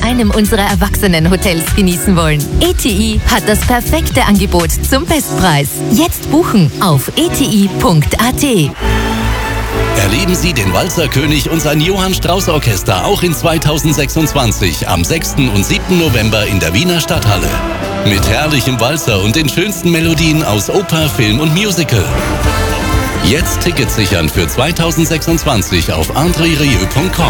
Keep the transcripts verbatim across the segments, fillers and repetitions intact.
einem unserer Erwachsenenhotels genießen wollen. E T I hat das perfekte Angebot zum Bestpreis. Jetzt buchen auf e t i punkt a t. Erleben Sie den Walzerkönig und sein Johann Strauß Orchester auch in zweitausendsechsundzwanzig am sechsten und siebten November in der Wiener Stadthalle. Mit herrlichem Walzer und den schönsten Melodien aus Oper, Film und Musical. Jetzt Tickets sichern für zweitausendsechsundzwanzig auf andrerieu punkt com.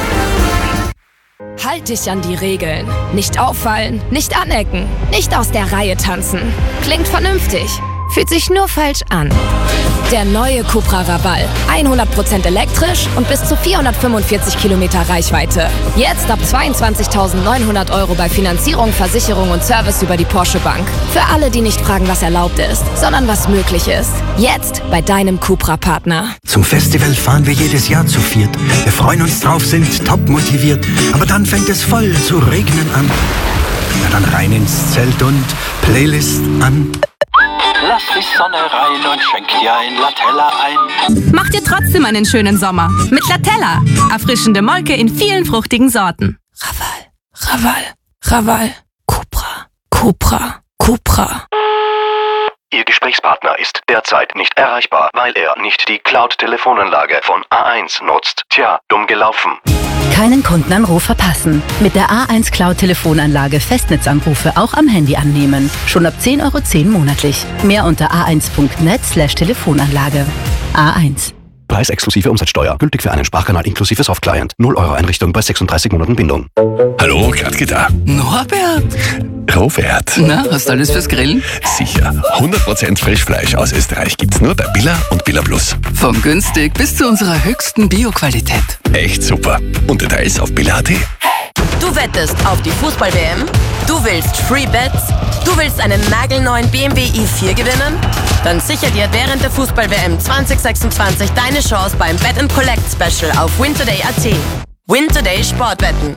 Halt dich an die Regeln. Nicht auffallen, nicht anecken, nicht aus der Reihe tanzen. Klingt vernünftig, fühlt sich nur falsch an. Der neue Cupra Raval. hundert Prozent elektrisch und bis zu vierhundertfünfundvierzig Kilometer Reichweite. Jetzt ab zweiundzwanzigtausendneunhundert Euro bei Finanzierung, Versicherung und Service über die Porsche Bank. Für alle, die nicht fragen, was erlaubt ist, sondern was möglich ist. Jetzt bei deinem Cupra-Partner. Zum Festival fahren wir jedes Jahr zu viert. Wir freuen uns drauf, sind top motiviert. Aber dann fängt es voll zu regnen an. Na dann rein ins Zelt und Playlist an. Lass die Sonne rein und schenk dir ein Latella ein. Mach dir trotzdem einen schönen Sommer mit Latella. Erfrischende Molke in vielen fruchtigen Sorten. Raval, Raval, Raval, Cupra, Cupra, Cupra. Ihr Gesprächspartner ist derzeit nicht erreichbar, weil er nicht die Cloud-Telefonanlage von A eins nutzt. Tja, dumm gelaufen. Keinen Kundenanruf verpassen. Mit der A eins Cloud-Telefonanlage Festnetzanrufe auch am Handy annehmen. Schon ab zehn Euro zehn monatlich. Mehr unter a eins punkt net slash Telefonanlage. A eins. Preis exklusive Umsatzsteuer. Gültig für einen Sprachkanal inklusive Softclient. null Euro Einrichtung bei sechsunddreißig Monaten Bindung. Hallo, Gradke da. Norbert. Robert. Na, hast du alles fürs Grillen? Sicher. hundert Prozent Frischfleisch aus Österreich gibt's nur bei Billa und Billa Plus. Vom günstig bis zu unserer höchsten Bio-Qualität. Echt super. Und Details auf billa punkt a t. Du wettest auf die Fußball-W M? Du willst Free Bets? Du willst einen nagelneuen B M W i vier gewinnen? Dann sicher dir während der Fußball-W M zwanzig sechsundzwanzig deine Chance beim Bet and Collect Special auf win today punkt a t. Win Today Sportwetten.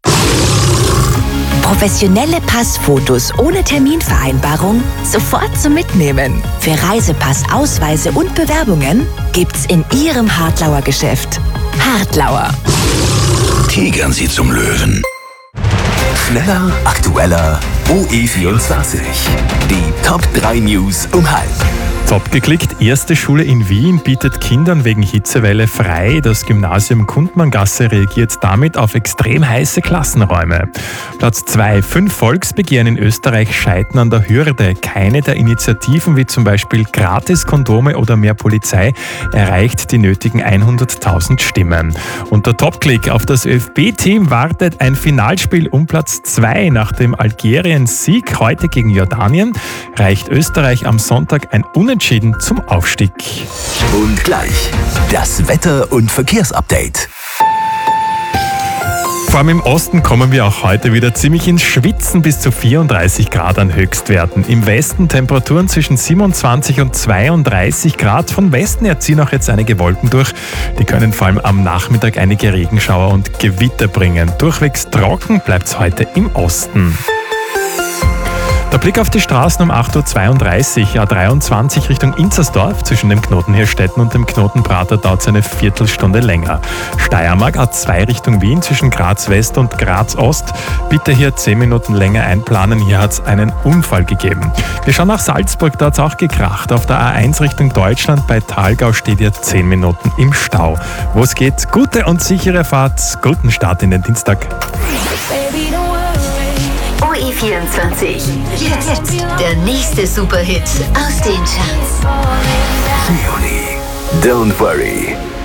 Professionelle Passfotos ohne Terminvereinbarung sofort zum Mitnehmen. Für Reisepass, Ausweise und Bewerbungen gibt's in Ihrem Hartlauer Geschäft. Hartlauer. Tigern Sie zum Löwen. Schneller, aktueller, O E vierundzwanzig. Die Top drei News um halb. Top geklickt. Erste Schule in Wien bietet Kindern wegen Hitzewelle frei. Das Gymnasium Kundmanngasse reagiert damit auf extrem heiße Klassenräume. Platz zwei. Fünf Volksbegehren in Österreich scheitern an der Hürde. Keine der Initiativen wie zum Beispiel Gratis-Kondome oder mehr Polizei erreicht die nötigen hunderttausend Stimmen. Und der Topklick. Auf das ÖFB-Team wartet ein Finalspiel um Platz zwei. Nach dem Algerien-Sieg heute gegen Jordanien reicht Österreich am Sonntag ein Unentschieden zum Aufstieg. Und gleich das Wetter- und Verkehrsupdate. Vor allem im Osten kommen wir auch heute wieder ziemlich ins Schwitzen, bis zu vierunddreißig Grad an Höchstwerten. Im Westen Temperaturen zwischen siebenundzwanzig und zweiunddreißig Grad. Von Westen her ziehen auch jetzt einige Wolken durch. Die können vor allem am Nachmittag einige Regenschauer und Gewitter bringen. Durchwegs trocken bleibt es heute im Osten. Der Blick auf die Straßen um acht Uhr zweiunddreißig, A dreiundzwanzig Richtung Inzersdorf. Zwischen dem Knoten Hirstetten und dem Knoten Prater dauert es eine Viertelstunde länger. Steiermark A zwei Richtung Wien zwischen Graz West und Graz Ost. Bitte hier zehn Minuten länger einplanen, hier hat es einen Unfall gegeben. Wir schauen nach Salzburg, da hat es auch gekracht. Auf der A eins Richtung Deutschland bei Thalgau steht ihr zehn Minuten im Stau. Wo es geht, gute und sichere Fahrt, guten Start in den Dienstag. O E vierundzwanzig. Jetzt der nächste Superhit aus den Charts. Leonie, Don't Worry.